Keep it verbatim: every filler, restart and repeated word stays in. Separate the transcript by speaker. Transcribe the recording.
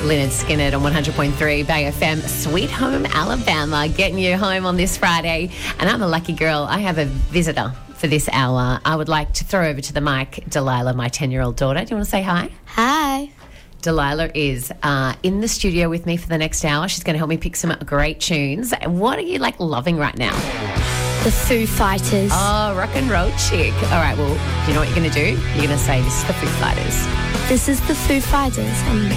Speaker 1: Lynyrd Skynyrd on one hundred point three Bay F M, Sweet Home Alabama, getting you home on this Friday. And I'm a lucky girl. I have a visitor for this hour. I would like to throw over to the mic Delilah, my ten-year-old daughter. Do you want to say hi?
Speaker 2: Hi.
Speaker 1: Delilah is uh, in the studio with me for the next hour. She's going to help me pick some great tunes. What are you, like, loving right now?
Speaker 2: The Foo Fighters.
Speaker 1: Oh, rock and roll chick. All right, well, you know what you're going to do? You're going to say, this is the Foo Fighters.
Speaker 2: This is the Foo Fighters, and